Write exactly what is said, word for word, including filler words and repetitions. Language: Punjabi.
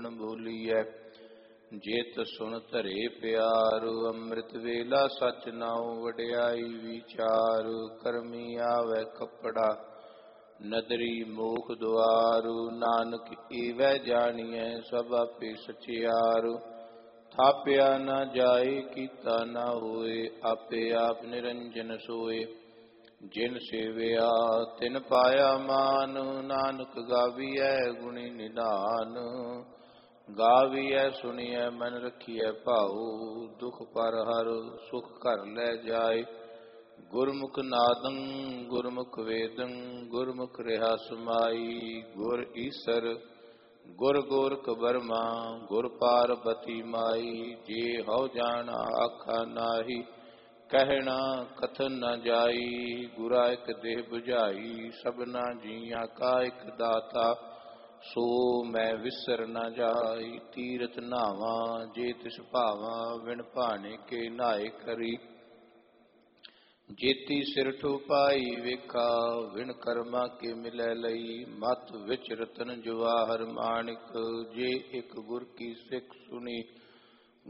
ਬੋਲੀਐ ਜੇਤ ਸੁਣ ਧਰੇ ਪਿਆਰੂ। ਅੰਮ੍ਰਿਤ ਵੇਲਾ ਸਚ ਨਾਉ ਵਡਿਆਈ ਵਿਚਾਰੂ। ਕਰਮੀ ਆਵੈ ਕੱਪੜਾ ਨਦਰੀ ਮੋਖ ਦੁਆਰੂ। ਨਾਨਕ ਈਵੈ ਜਾਣੀਐ ਸਭ ਆਪੇ ਸਚਿਆਰੂ। ਥਾਪਿਆ ਨਾ ਜਾਏ ਕੀਤਾ ਨਾ ਹੋਏ ਆਪੇ ਆਪ ਨਿਰੰਜਨ ਸੋਏ। ਜਿਨ ਸੇਵਿਆ ਤਿਨ ਪਾਇਆ ਮਾਨ ਨਾਨਕ ਗਾਵੀਐ ਗੁਣੀ ਨਿਧਾਨ। ਗਾਵੀਐ ਸੁਣੀਐ ਮਨ ਰਖੀਐ ਭਾਉ ਦੁਖ ਪਰ ਹਰ ਸੁਖ ਘਰ ਲੈ ਜਾਏ। ਗੁਰਮੁਖ ਨਾਦੰ ਗੁਰਮੁਖ ਵੇਦੰ ਗੁਰਮੁਖ ਰਿਹਾ ਸਮਾਈ। ਗੁਰ ਈਸਰ ਗੁਰ ਗੋਰਖ ਬਰਮਾ ਗੁਰ ਪਾਰਬਤੀ ਮਾਈ। ਜੇ ਹਉ ਜਾਣਾ ਆਖਾ ਨਾਹੀ ਕਹਿਣਾ ਕਥਨ ਨ ਜਾਈ। ਗੁਰਾ ਇਕ ਦੇਹ 부ਝਾਈ ਸਭਨਾ ਜੀਆਂ ਕਾ ਇਕ ਦਾਤਾ। ਸੋ ਮੈਂ ਵਿਸਰ ਨ ਜਾਈ ਤੀਰਥ ਨਾਵਾਂ ਜੇ ਤਿਸ ਭਾਵਾਂ। ਵਿਣ ਭਾਣੇ ਕੇ ਨਾਏ ਕਰੀ ਜੇਤੀ ਸਿਰਠੁ ਪਾਈ ਵੇਖਾ। ਵਿਣ ਕਰਮਾ ਕੇ ਮਿਲੈ ਲਈ ਮਤ ਵਿਚ ਰਤਨ ਜਵਾਹਰ ਮਾਣਿਕ। ਜੇ ਇਕ ਗੁਰ ਕੀ ਸਿੱਖ ਸੁਣੀ